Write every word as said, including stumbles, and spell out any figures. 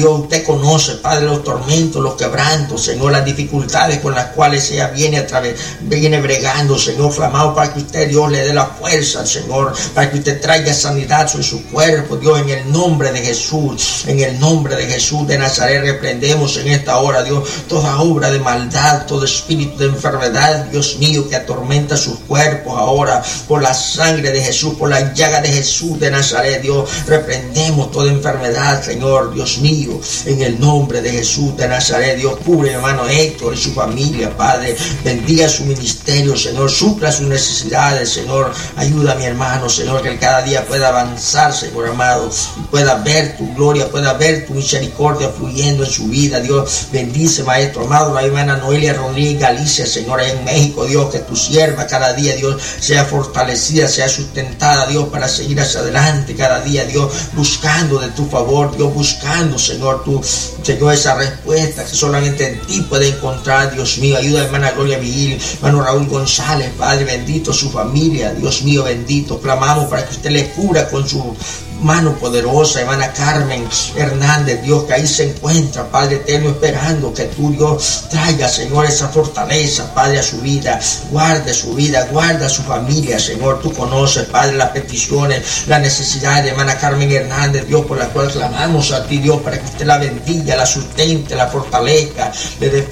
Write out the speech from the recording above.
Dios, usted conoce, Padre, los tormentos, los quebrantos, Señor, las dificultades con las cuales ella viene a través, viene bregando, Señor, clamado para que usted, Dios, le dé la fuerza, Señor, para que usted traiga sanidad sobre su cuerpo, Dios, en el nombre de Jesús, en el nombre de Jesús de Nazaret, reprendemos en esta hora, Dios, toda obra de maldad, todo espíritu de enfermedad, Dios mío, que atormenta sus cuerpos ahora, por la sangre de Jesús, por la llaga de Jesús de Nazaret, Dios, reprendemos toda enfermedad, Señor, Dios mío, en el nombre de Jesús de Nazaret, Dios, cubre mi hermano Héctor y su familia, Padre, bendiga su ministerio, Señor, supla sus necesidades, Señor, ayuda a mi hermano, Señor, que él cada día pueda avanzar, Señor amado, y pueda ver tu gloria, pueda ver tu misericordia fluyendo en su vida, Dios, bendice, Maestro amado, la hermana Noelia Rodríguez Galicia, Señor, allá en México, Dios, que tu sierva cada día, Dios, sea fortalecida, sea sustentada, Dios, para seguir hacia adelante cada día, Dios, buscando de tu favor, Dios, buscando, Señor, tu, Señor, esa respuesta que solamente en ti puede encontrar, Dios mío, ayuda a hermana Gloria Vigil, hermano Raúl González, Padre bendito, su familia, Dios mío bendito, clamamos para que usted le cubra con su mano poderosa, hermana Carmen Hernández, Dios, que ahí se encuentra, Padre eterno, esperando que tú, Dios, traiga, Señor, esa fortaleza, Padre, a su vida, guarde su vida, guarda a su familia, Señor, tú conoces, Padre, las peticiones, las necesidades de hermana Carmen Hernández, Dios, por la cual clamamos a ti, Dios, para que usted la bendiga, la sustente, la fortalezca, le dé